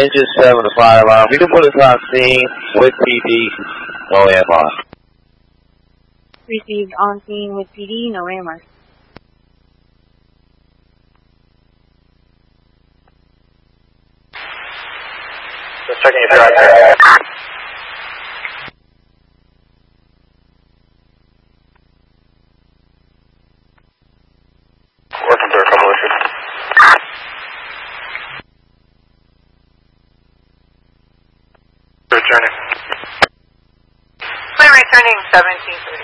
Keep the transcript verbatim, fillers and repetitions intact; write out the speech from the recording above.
Engine seven, the fire alarm. We can put us on scene with P D, no A M R. Received on scene with P D, no A M R. Just checking if you're out there. Working through a couple issues. Returning. Clear returning seventeen thirty.